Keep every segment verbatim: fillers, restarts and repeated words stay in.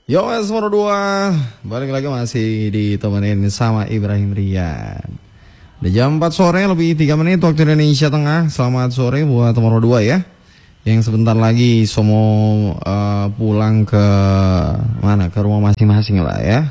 Yo, S dua, balik lagi masih ditemenin sama Ibrahim Rian. Di jam empat sore lebih tiga menit waktu Indonesia Tengah. Selamat sore buat nomor dua ya. Yang sebentar lagi semua uh, pulang ke mana? Ke rumah masing-masing lah ya.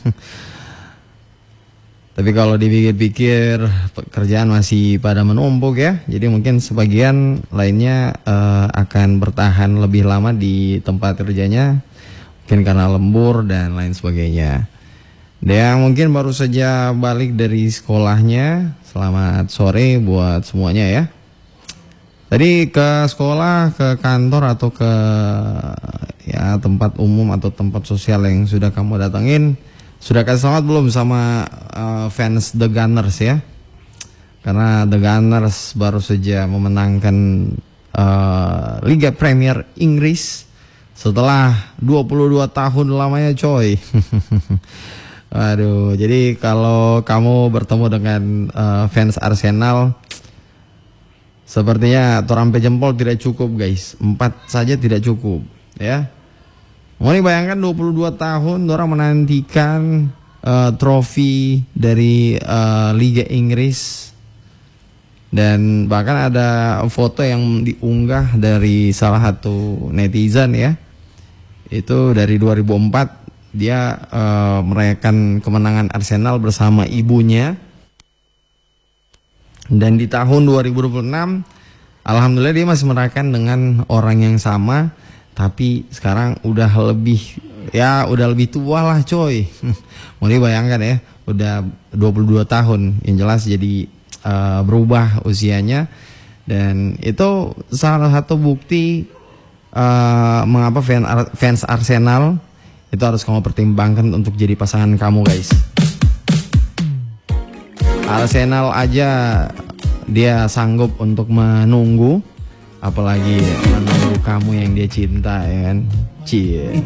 Tapi kalau dipikir-pikir pekerjaan masih pada menumpuk ya. Jadi mungkin sebagian lainnya uh, akan bertahan lebih lama di tempat kerjanya. Mungkin karena lembur dan lain sebagainya. Dan mungkin baru saja balik dari sekolahnya. Selamat sore buat semuanya ya. Tadi ke sekolah, ke kantor atau ke ya tempat umum atau tempat sosial yang sudah kamu datangin, sudah kasih selamat belum sama uh, fans The Gunners ya? Karena The Gunners baru saja memenangkan uh, Liga Premier Inggris setelah dua puluh dua tahun lamanya coy. Aduh, jadi kalau kamu bertemu dengan uh, fans Arsenal, sepertinya torampe jempol tidak cukup guys. Empat saja tidak cukup ya. Mau nih bayangkan dua puluh dua tahun orang menantikan uh, trofi dari uh, Liga Inggris. Dan bahkan ada foto yang diunggah dari salah satu netizen ya. Itu dari dua ribu empat dia uh, merayakan kemenangan Arsenal bersama ibunya. Dan di tahun dua ribu dua puluh enam alhamdulillah dia masih merayakan dengan orang yang sama, tapi sekarang udah lebih ya udah lebih tua lah coy. Mau dibayangkan ya, udah dua puluh dua tahun, yang jelas jadi uh, berubah usianya. Dan itu salah satu bukti Uh, mengapa fan, fans Arsenal itu harus kamu pertimbangkan untuk jadi pasangan kamu guys. Arsenal aja dia sanggup untuk menunggu, apalagi menunggu kamu yang dia cinta ya kan. Cie.